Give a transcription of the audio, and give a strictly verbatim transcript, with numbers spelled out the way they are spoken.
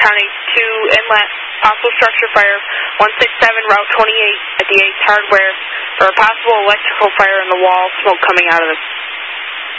County two Inlet, possible structure fire, one sixty-seven Route twenty-eight at the Ace Hardware, or a possible electrical fire in the wall, smoke coming out of it.